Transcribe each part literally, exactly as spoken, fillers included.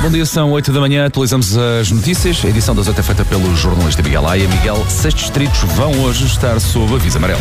Bom dia, são oito da manhã, atualizamos as notícias. A edição das oito é feita pelo jornalista Miguel Aia. Miguel, seis distritos vão hoje estar sob aviso amarelo.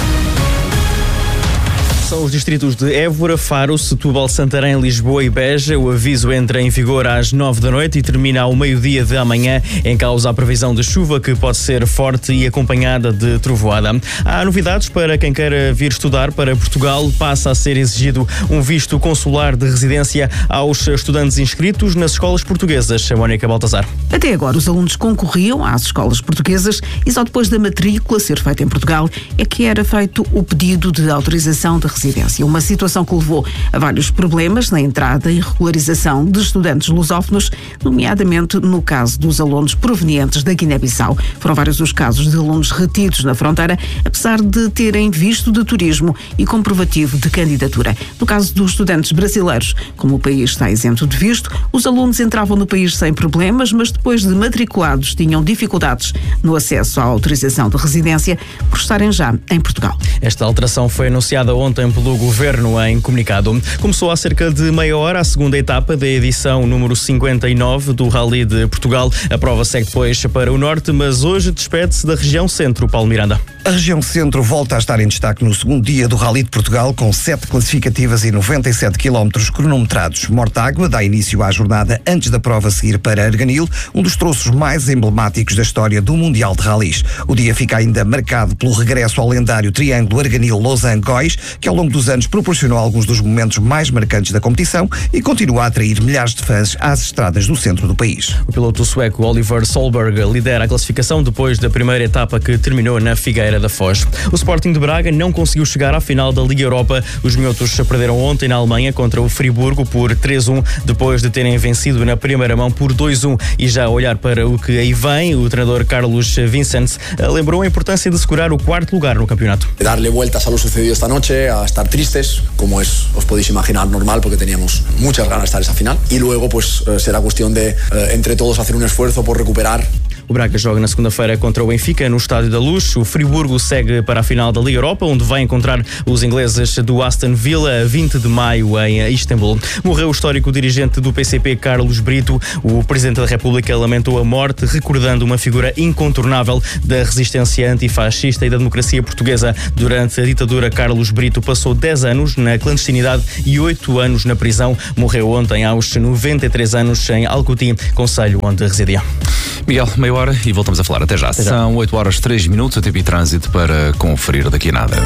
São os distritos de Évora, Faro, Setúbal, Santarém, Lisboa e Beja. O aviso entra em vigor às nove da noite e termina ao meio-dia de amanhã. Em causa a previsão de chuva, que pode ser forte e acompanhada de trovoada. Há novidades para quem queira vir estudar para Portugal. Passa a ser exigido um visto consular de residência aos estudantes inscritos nas escolas portuguesas. Mónica Baltazar. Até agora, os alunos concorriam às escolas portuguesas e só depois da matrícula ser feita em Portugal é que era feito o pedido de autorização de residência. Uma situação que levou a vários problemas na entrada e regularização de estudantes lusófonos, nomeadamente no caso dos alunos provenientes da Guiné-Bissau. Foram vários os casos de alunos retidos na fronteira, apesar de terem visto de turismo e comprovativo de candidatura. No caso dos estudantes brasileiros, como o país está isento de visto, os alunos entravam no país sem problemas, mas depois de matriculados tinham dificuldades no acesso à autorização de residência por estarem já em Portugal. Esta alteração foi anunciada ontem pelo Governo em comunicado. Começou há cerca de meia hora a segunda etapa da edição número cinquenta e nove do Rally de Portugal. A prova segue depois para o norte, mas hoje despede-se da região centro. Paulo Miranda. A região centro volta a estar em destaque no segundo dia do Rally de Portugal, com sete classificativas e noventa e sete quilómetros cronometrados. Mortágua dá início à jornada antes da prova seguir para Arganil, um dos troços mais emblemáticos da história do Mundial de Rallys. O dia fica ainda marcado pelo regresso ao lendário triângulo Arganil-Lausanne-Góis, que ao longo dos anos proporcionou alguns dos momentos mais marcantes da competição e continua a atrair milhares de fãs às estradas do centro do país. O piloto sueco Oliver Solberg lidera a classificação depois da primeira etapa, que terminou na Figueira da Foz. O Sporting de Braga não conseguiu chegar à final da Liga Europa. Os minhotos perderam ontem na Alemanha contra o Friburgo por três a um, depois de terem vencido na primeira mão por dois a um. E já a olhar para o que aí vem, o treinador Carlos Vicens lembrou a importância de segurar o quarto lugar no campeonato. Darle vueltas a lo sucedido esta noche, a estar tristes, como es, os podéis imaginar, normal, porque teníamos muchas ganas de estar en esa final. Y luego pues eh, será cuestión de, eh, entre todos, hacer un esfuerzo por recuperar. O Braga joga na segunda-feira contra o Benfica no Estádio da Luz. O Friburgo segue para a final da Liga Europa, onde vai encontrar os ingleses do Aston Villa a vinte de maio em Istambul. Morreu o histórico dirigente do P C P, Carlos Brito. O Presidente da República lamentou a morte, recordando uma figura incontornável da resistência antifascista e da democracia portuguesa. Durante a ditadura, Carlos Brito passou dez anos na clandestinidade e oito anos na prisão. Morreu ontem aos noventa e três anos em Alcuti, concelho onde residia. Miguel, meia hora e voltamos a falar. Até já. Até já. São oito horas e três minutos, a tempo e trânsito para conferir daqui a nada.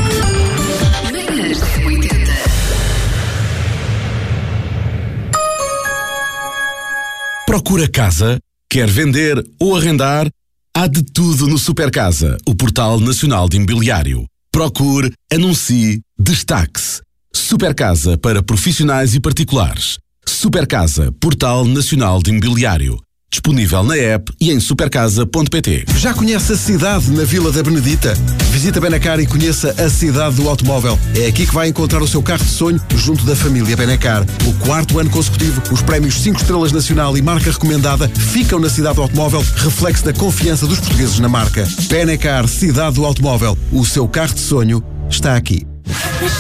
Procura casa? Quer vender ou arrendar? Há de tudo no Supercasa, o portal nacional de imobiliário. Procure, anuncie, destaque-se. Supercasa para profissionais e particulares. Supercasa, portal nacional de imobiliário. Disponível na app e em supercasa ponto pt. Já conhece a cidade na Vila da Benedita? Visita Benacar e conheça a cidade do automóvel. É aqui que vai encontrar o seu carro de sonho junto da família Benacar. O quarto ano consecutivo, os prémios cinco estrelas nacional e marca recomendada ficam na cidade do automóvel, reflexo da confiança dos portugueses na marca. Benacar, cidade do automóvel. O seu carro de sonho está aqui.